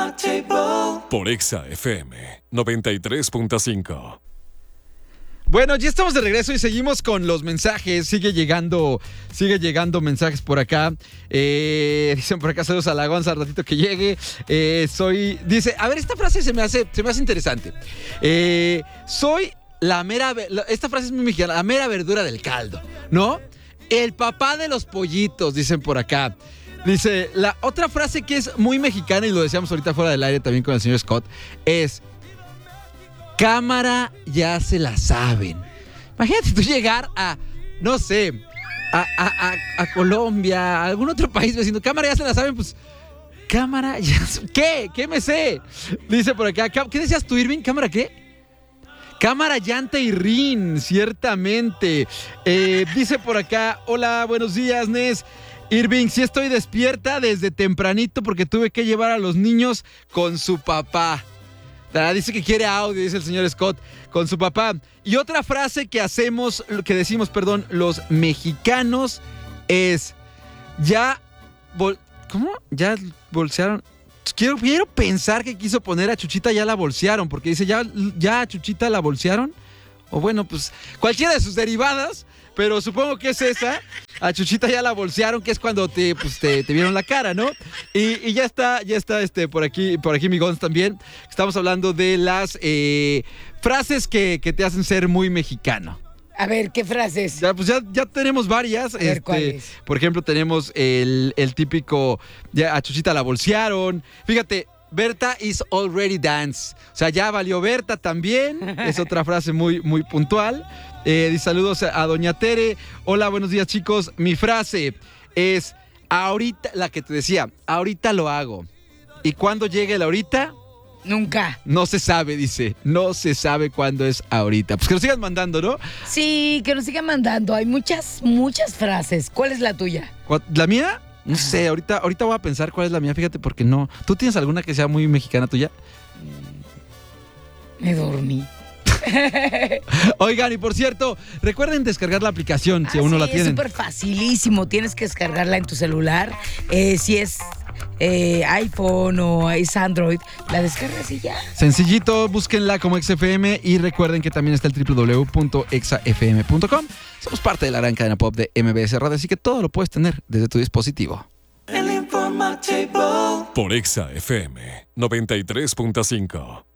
Por Exa FM 93.5. Bueno, ya estamos de regreso y seguimos con los mensajes. Sigue llegando mensajes por acá. Dicen por acá, saludos a la Gonza, al ratito que llegue. Dice, a ver, esta frase se me hace interesante. Esta frase es muy mexicana, la mera verdura del caldo, ¿no? El papá de los pollitos, dicen por acá. Dice, la otra frase que es muy mexicana, y lo decíamos ahorita fuera del aire también con el señor Scott, es: cámara ya se la saben. Imagínate tú llegar a, no sé, a Colombia, a algún otro país vecino. Cámara ya se la saben, pues. Cámara ya. ¿Qué me sé? Dice por acá. ¿Qué decías tú, Irving? ¿Cámara qué? Cámara, llanta y rin, ciertamente. Dice por acá, hola, buenos días, Nes. Irving, sí estoy despierta desde tempranito porque tuve que llevar a los niños con su papá. Dice que quiere audio, dice el señor Scott, con su papá. Y otra frase que decimos, los mexicanos es: ¿cómo? ¿Ya bolsearon? Quiero pensar que quiso poner a Chuchita ya la bolsearon, porque dice, ¿ya a Chuchita la bolsearon? O bueno, pues cualquiera de sus derivadas, pero supongo que es esa. A Chuchita ya la bolsearon, que es cuando te vieron la cara, ¿no? Y ya está por aquí mi Gonz también. Estamos hablando de las frases que te hacen ser muy mexicano. A ver, ¿qué frases? Ya tenemos varias. A ver, ¿cuáles? Por ejemplo, tenemos el típico, ya a Chuchita la bolsearon. Fíjate, Berta is already dance. O sea, ya valió Berta también. Es otra frase muy, muy puntual. Saludos a doña Tere. Hola, buenos días, chicos. Mi frase es: ahorita, la que te decía, ahorita lo hago. ¿Y cuándo llegue el ahorita? Nunca. No se sabe, dice. No se sabe cuándo es ahorita. Pues que nos sigan mandando, ¿no? Sí, que nos sigan mandando. Hay muchas frases. ¿Cuál es la tuya? ¿La mía? No sé, ahorita voy a pensar cuál es la mía, fíjate, porque no. ¿Tú tienes alguna que sea muy mexicana tuya? Me dormí. Oigan, y por cierto, recuerden descargar la aplicación si aún no la tienen. Es súper facilísimo. Tienes que descargarla en tu celular. Si es iPhone o es Android, la descargas y ya. Sencillito, búsquenla como XFM y recuerden que también está el www.exafm.com. Somos parte de la gran cadena pop de MBS Radio, así que todo lo puedes tener desde tu dispositivo. Por Exa FM 93.5.